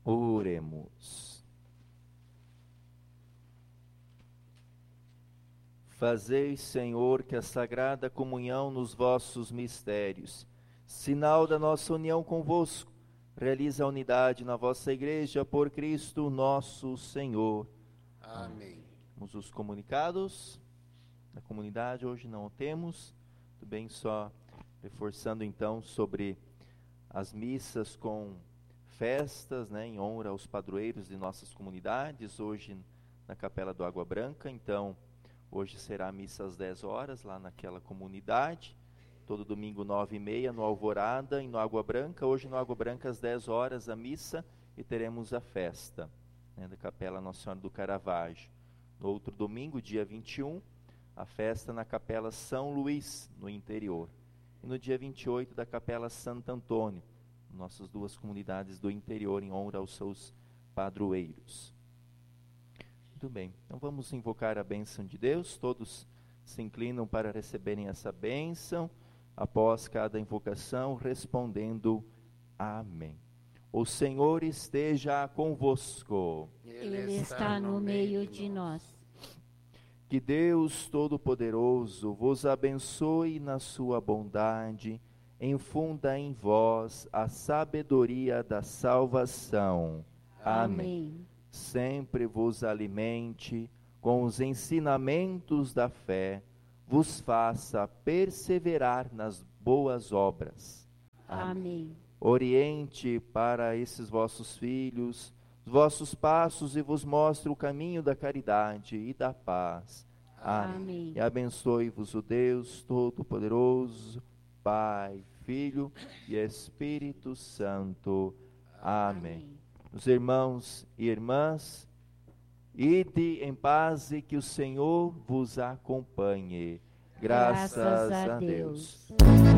Oremos. Fazei, Senhor, que a sagrada comunhão nos vossos mistérios, sinal da nossa união convosco, realize a unidade na vossa igreja por Cristo nosso Senhor. Amém. Temos os comunicados da comunidade, hoje não o temos. Tudo bem, só reforçando então sobre as missas com festas, em honra aos padroeiros de nossas comunidades, hoje na Capela do Água Branca. Então, hoje será a missa às 10 horas, lá naquela comunidade, todo domingo 9h30 no Alvorada e no Água Branca. Hoje no Água Branca às 10 horas a missa e teremos a festa da Capela Nossa Senhora do Caravaggio. No outro domingo, dia 21, a festa na Capela São Luís, no interior. E no dia 28, da Capela Santo Antônio, nossas duas comunidades do interior, em honra aos seus padroeiros. Muito bem, então vamos invocar a bênção de Deus. Todos se inclinam para receberem essa bênção, após cada invocação, respondendo amém. O Senhor esteja convosco. Ele está no meio de nós. Que Deus Todo-Poderoso vos abençoe na sua bondade, infunda em vós a sabedoria da salvação. Amém. Sempre vos alimente com os ensinamentos da fé, vos faça perseverar nas boas obras. Amém. Oriente para esses vossos filhos os vossos passos e vos mostre o caminho da caridade e da paz. Amém. E abençoe-vos o Deus Todo-Poderoso, Pai, Filho e Espírito Santo. Amém. Os irmãos e irmãs, ide em paz e que o Senhor vos acompanhe. Graças a Deus.